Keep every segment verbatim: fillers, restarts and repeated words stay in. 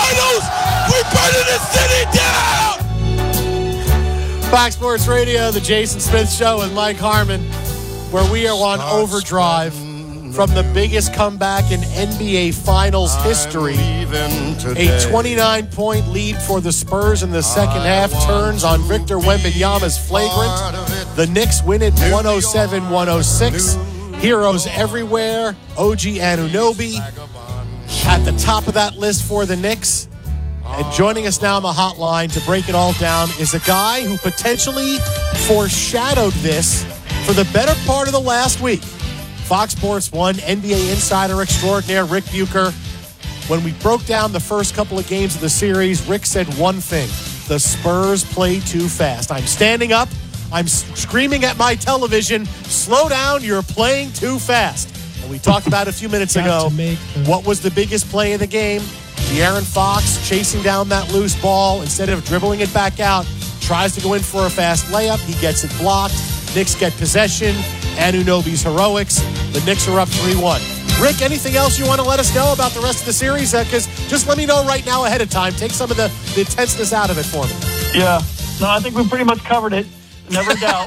finals. We're burning the city down. Fox Sports Radio, the Jason Smith Show with Mike Harmon, where we are on overdrive from the biggest comeback in N B A Finals history. A twenty-nine point lead for the Spurs in the second half turns on Victor Wembanyama's flagrant. The Knicks win it one oh seven one oh six. Heroes everywhere. O G Anunoby at the top of that list for the Knicks. And joining us now on the hotline to break it all down is a guy who potentially foreshadowed this for the better part of the last week. Fox Sports one N B A insider extraordinaire Rick Bucher. When we broke down the first couple of games of the series, Rick said one thing: the Spurs play too fast. I'm standing up. I'm screaming at my television, slow down, you're playing too fast. And we talked about a few minutes ago, what was the biggest play of the game? De'Aaron Fox chasing down that loose ball. Instead of dribbling it back out, tries to go in for a fast layup. He gets it blocked. Knicks get possession. Anunoby's heroics. The Knicks are up three one. Rick, anything else you want to let us know about the rest of the series? Because uh, just let me know right now ahead of time. Take some of the, the tenseness out of it for me. Yeah. No, I think we pretty much covered it. Never doubt.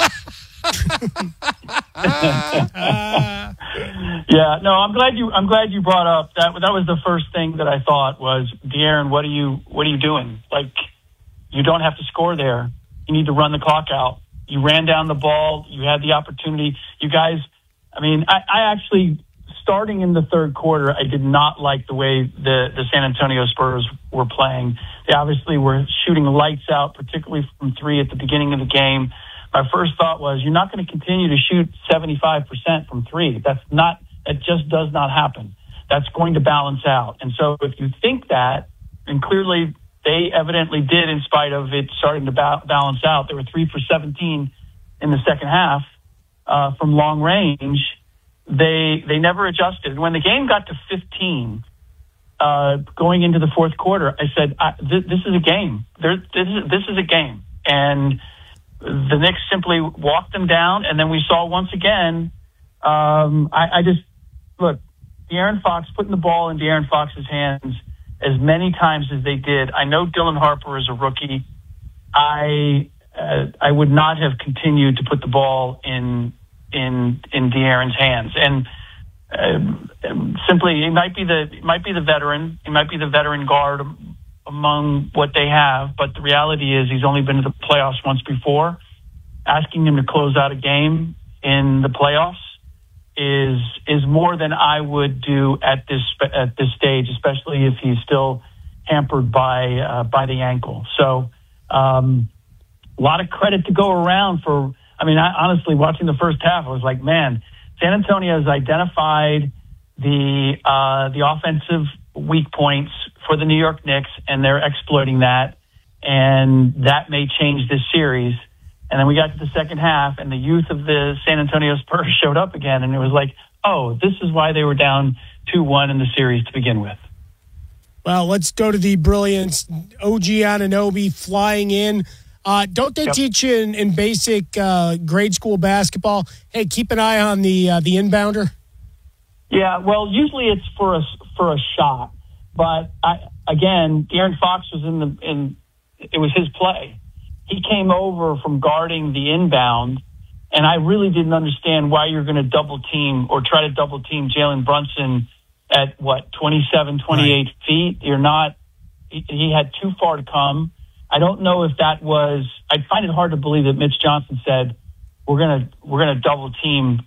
Yeah, no, I'm glad you. I'm glad you brought up that. That was the first thing that I thought was, De'Aaron, what are you? What are you doing? Like, you don't have to score there. You need to run the clock out. You ran down the ball. You had the opportunity. You guys. I mean, I, I actually, starting in the third quarter, I did not like the way the the San Antonio Spurs were playing. They obviously were shooting lights out, particularly from three at the beginning of the game. My first thought was, you're not going to continue to shoot seventy-five percent from three. That's not, that just does not happen. That's going to balance out. And so if you think that, and clearly they evidently did in spite of it starting to ba- balance out, they were three for seventeen in the second half uh, from long range. They, they never adjusted. When the game got to fifteen, uh, going into the fourth quarter, I said, I, th- this is a game. There, this is, this is a game. And the Knicks simply walked them down, and then we saw once again, um, I, I just, look, De'Aaron Fox, putting the ball in De'Aaron Fox's hands as many times as they did. I know Dylan Harper is a rookie. I uh, I would not have continued to put the ball in in in De'Aaron's hands. And uh, simply, he might be the he might be the veteran. He might be the veteran guard among what they have, but the reality is he's only been to the playoffs once before. Asking him to close out a game in the playoffs is is more than I would do at this at this stage, especially if he's still hampered by uh, by the ankle. So um, a lot of credit to go around for. I mean, I, honestly, watching the first half, I was like, man, San Antonio has identified the uh, the offensive weak points for the New York Knicks, and they're exploiting that, and that may change this series. And then we got to the second half, and the youth of the San Antonio Spurs showed up again, and it was like, oh, this is why they were down two one in the series to begin with. Well, let's go to the brilliance. O G Anunoby flying in. Uh, don't they yep. teach you in, in basic uh, grade school basketball, hey, keep an eye on the uh, the inbounder? Yeah, well, usually it's for a, for a shot. But I, again, De'Aaron Fox was in the in. It was his play. He came over from guarding the inbound, and I really didn't understand why you're going to double team or try to double team Jalen Brunson at what twenty-seven, twenty-eight right. feet. You're not. He, he had too far to come. I don't know if that was. I find it hard to believe that Mitch Johnson said we're gonna we're gonna double team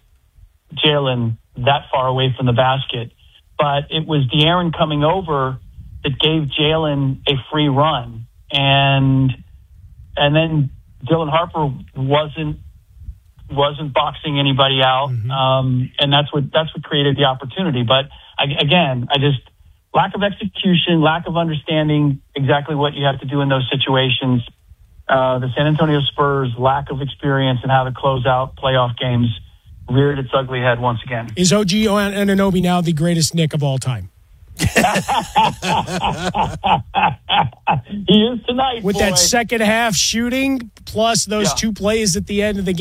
Jalen that far away from the basket. But it was De'Aaron coming over that gave Jalen a free run. And and then Dylan Harper wasn't wasn't boxing anybody out. Mm-hmm. Um, and that's what that's what created the opportunity. But I, again, I just lack of execution, lack of understanding exactly what you have to do in those situations. Uh, the San Antonio Spurs' lack of experience in how to close out playoff games reared its ugly head once again. Is O G Anunoby now the greatest Knick of all time? He is tonight, With boy. that second half shooting, plus those yeah. two plays at the end of the game.